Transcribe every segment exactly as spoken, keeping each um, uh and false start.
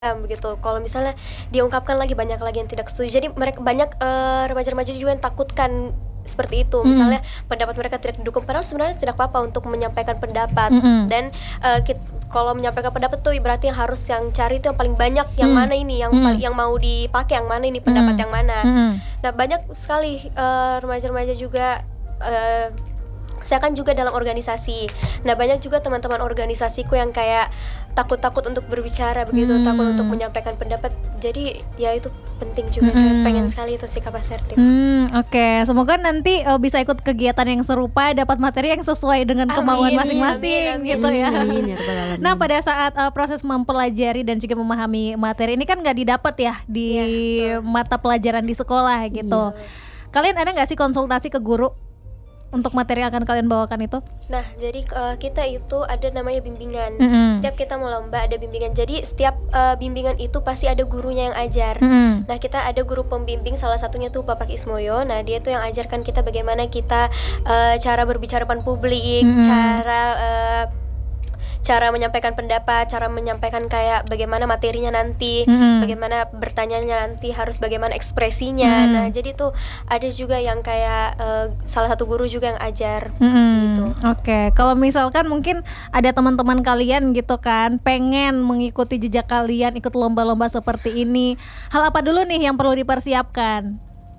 begitu. Kalau misalnya diungkapkan lagi, banyak lagi yang tidak setuju. Jadi mereka banyak eee, remaja-remaja juga yang takutkan seperti itu. Mhm. Misalnya pendapat mereka tidak didukung, padahal sebenarnya tidak apa-apa untuk menyampaikan pendapat. Mhm. Dan eee, kit kalau menyampaikan pendapat tuh berarti yang harus yang cari itu yang paling banyak yang Mmm. mana ini, yang Mhm. paling yang mau dipakai yang mana ini, pendapat Mhm. yang mana. Mhm. Nah, banyak sekali eee, remaja-remaja juga eee, saya kan juga dalam organisasi. Nah, banyak juga teman-teman organisasiku yang kayak takut-takut untuk berbicara begitu, Hmm. takut untuk menyampaikan pendapat. Jadi ya itu penting juga. Saya Mhm. pengen sekali itu sikap asertif. Hmm, oke. Semoga nanti eee, bisa ikut kegiatan yang serupa, dapat materi yang sesuai dengan kemauan Amin, masing-masing amin, amin. gitu ya. Amin, ya rabbal alamin. Nah, pada saat eee, proses mempelajari dan juga memahami materi ini kan nggak didapat ya di Iya, betul. mata pelajaran di sekolah gitu. Iya. Kalian ada nggak sih konsultasi ke guru untuk materi yang akan kalian bawakan itu? Nah, jadi eee, kita itu ada namanya bimbingan. Mhm. Setiap kita mau lomba ada bimbingan. Jadi setiap eee, bimbingan itu pasti ada gurunya yang ajar. Mhm. Nah, kita ada guru pembimbing, salah satunya tuh Bapak Ismoyo. Nah, dia tuh yang ajarkan kita bagaimana kita eee, cara berbicara depan publik, Mhm. cara eee, cara menyampaikan pendapat, cara menyampaikan kayak bagaimana materinya nanti, Mhm. bagaimana bertanyanya nanti, harus bagaimana ekspresinya. Mhm. Nah, jadi tuh ada juga yang kayak eee, salah satu guru juga yang ajar Mhm. gitu. Oke, kalau misalkan mungkin ada teman-teman kalian gitu kan, pengen mengikuti jejak kalian, ikut lomba-lomba seperti ini, hal apa dulu nih yang perlu dipersiapkan?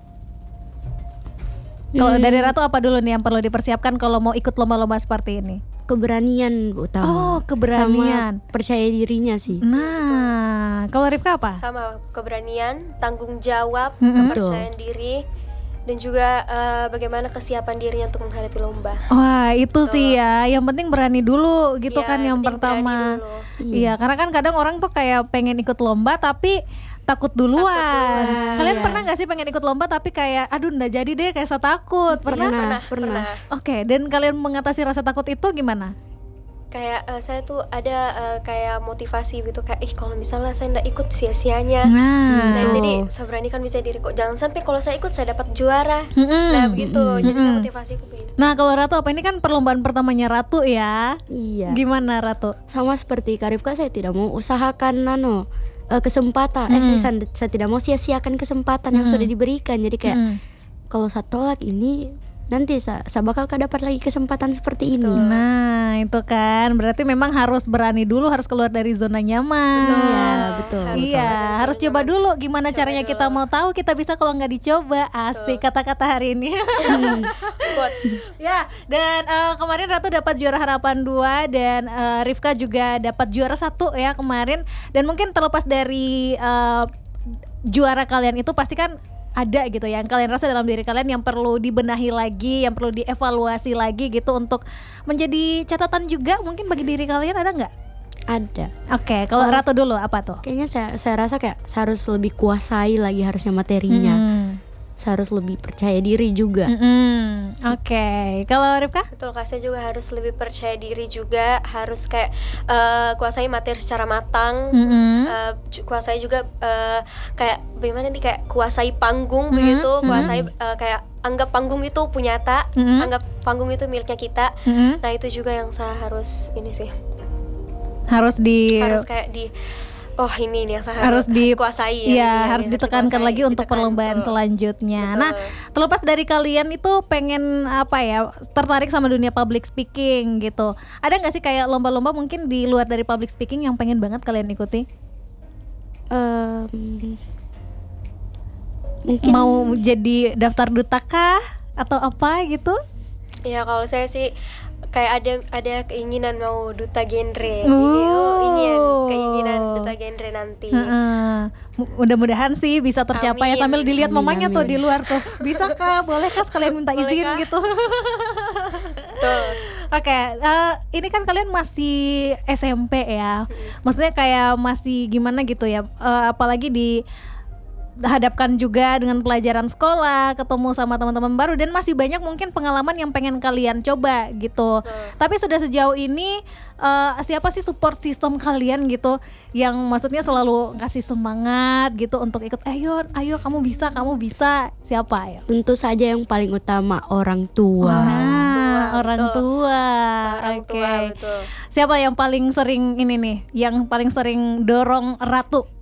Kalau Hmm. dari Ratu apa dulu nih yang perlu dipersiapkan kalau mau ikut lomba-lomba seperti ini? Keberanian utama. Oh, keberanian. Sama percaya dirinya sih. Nah, kalau Rifka apa? Sama keberanian, tanggung jawab, Mhm. kepercayaan diri, dan juga eee, bagaimana kesiapan dirinya untuk menghadapi lomba. Wah, itu Betul. sih ya, yang penting berani dulu gitu Iya, kan yang penting berani pertama. dulu. Iya, karena kan kadang orang tuh kayak pengen ikut lomba tapi takut duluan. duluan, Kalian iya. pernah nggak sih pengen ikut lomba tapi kayak aduh nggak jadi deh, kayak saya takut. Pernah? Pernah. Pernah. Oke, dan kalian mengatasi rasa takut itu gimana? Kayak eee, saya tuh ada eee, kayak motivasi gitu, kayak ih kalau misalnya saya nggak ikut sia-sianya. Nah, Nah, Betul. jadi saya beranikan bisa diri kok. Jangan sampai kalau saya ikut saya dapat juara. Mm-mm. Nah, begitu. Jadi saya Mm-mm. motivasiku begitu. Nah, kalau Ratu apa, ini kan perlombaan pertamanya Ratu ya? Iya. Gimana Ratu? Sama seperti Karifka, saya tidak mau usahakan nano eh, kesempatan. Mm. Eh, saya, saya tidak mau sia-siakan kesempatan yang Mm. sudah diberikan. Jadi kayak Mm-mm. kalau saya tolak ini, nanti saya, saya bakal dapat lagi kesempatan seperti ini. Nah, itu kan berarti memang harus berani dulu, harus keluar dari zona nyaman. Iya, betul. Harus Iya, keluar dari harus zona coba nyaman. dulu gimana Coba caranya kita dulu. mau tahu kita bisa kalau nggak dicoba. Asik Betul. kata-kata hari ini. Quotes. Ya, dan eh, kemarin Ratu dapat juara harapan dua dan eh, Rifka juga dapat juara satu ya kemarin. Dan mungkin terlepas dari eh, juara kalian itu pasti kan ada gitu ya yang kalian rasa dalam diri kalian yang perlu dibenahi lagi, yang perlu dievaluasi lagi gitu untuk menjadi catatan juga mungkin bagi diri kalian, ada nggak? Ada. Oke, kalau Oh. Ratu dulu apa tuh? Kayaknya saya, saya rasa kayak saya harus lebih kuasai lagi harusnya materinya. Mm-mm. Saya harus lebih percaya diri juga. Mm-mm. Oke, kalau Rifka? Betul, Kak, saya juga harus lebih percaya diri juga, harus kayak eee, kuasai materi secara matang. Mm-mm. Eh, ju- kuasai juga eh, kayak bagaimana nih, kayak kuasai panggung Mhm, begitu, mhm. kuasai eh, kayak anggap panggung itu punya tak, Mhm. anggap panggung itu miliknya kita. Mm-mm. Nah, itu juga yang saya harus ini sih, Harus di harus kayak di oh ini nih yang saya harus di kuasai ya, Iya, ini yang harus harus ditekankan dikuasai, lagi untuk ditekan, perlombaan betul. selanjutnya. Betul. Nah, terlepas dari kalian itu pengen apa ya, tertarik sama dunia public speaking gitu. Ada nggak sih kayak lomba-lomba mungkin di luar dari public speaking yang pengen banget kalian ikuti? Em, mungkin Mau jadi daftar duta kah atau apa gitu? Ya, kalau saya sih kayak ada ada keinginan mau duta genre. Jadi Oh. ingin keinginan duta genre nanti. Heeh. Mu- Mudah-mudahan sih bisa tercapai ya, Amin. sambil dilihat Amin, mamanya tuh amin. di luar tuh. Bisa kah? Boleh kah sekalian minta Boleh izin kah? gitu? Betul. Oke, eh, ini kan kalian masih S M P ya, maksudnya kayak masih gimana gitu ya, eh, apalagi di hadapkan juga dengan pelajaran sekolah, ketemu sama teman-teman baru dan masih banyak mungkin pengalaman yang pengen kalian coba gitu. Betul. Tapi sudah sejauh ini eh, siapa sih support system kalian gitu, yang maksudnya selalu kasih semangat gitu untuk ikut, ayo, ayo kamu bisa, kamu bisa, siapa ya? tentu saja yang paling utama orang tua. Nah, orang betul. tua. Orang Oke. tua, betul. Siapa yang paling sering ini nih? Yang paling sering dorong Ratu